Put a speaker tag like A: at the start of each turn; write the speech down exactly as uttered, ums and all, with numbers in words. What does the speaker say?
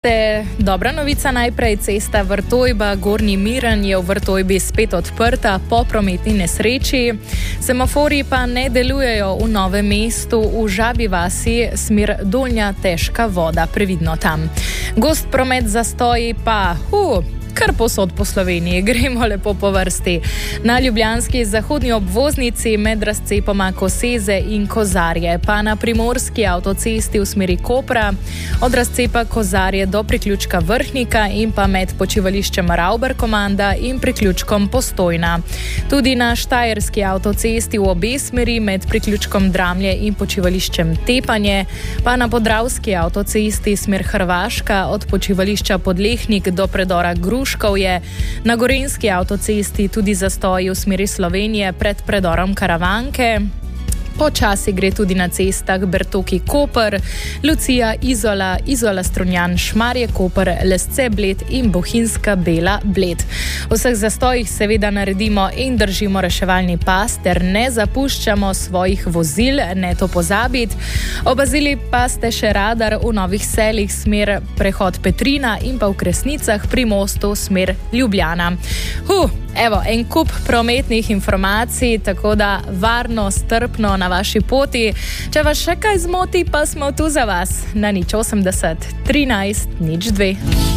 A: Te, dobra novica najprej, cesta Vrtojba-Gornji Miren je v Vrtojbi spet odprta po prometni nesreči. Semaforji pa ne delujejo v Novem mestu, v Žabji vasi, smer Dolnja Težka voda, previdno tam. Gost promet zastoji pa, hu, kar posod po Sloveniji, gremo lepo po vrsti. Na ljubljanski zahodni obvoznici med razcepoma Koseze in Kozarje, pa na primorski avtocesti v smeri Kopra, od razcepa Kozarje do priključka Vrhnika in pa med počivališčem Ravber-Komanda in priključkom Postojna. Tudi na štajerski avtocesti v obe smeri med priključkom Dramlje in počivališčem Tepanje, pa na podravski avtocesti smer Hrvaška od počivališča Podlehnik do predora Gru je na gorenjski avtocesti tudi zastoji v smeri Slovenije pred predorom Karavanke. Počasi gre tudi na cestah Bertoki-Koper, Lucija, Izola, Izola-Strunjan, Šmarje-Koper, Lesce-Bled in Bohinjska-Bela-Bled. V vseh zastojih seveda naredimo in držimo reševalni pas ter ne zapuščamo svojih vozil, ne to pozabiti. Opazili pa ste še radar v Novih Selih smer prehod Petrina in pa v Kresnicah pri mostu smer Ljubljana. Huh, evo, en kup prometnih informacij, tako da varno, strpno na vaši poti. Če vas še kaj zmoti, pa smo tu za vas na nič osemdeset trinajst nič dve.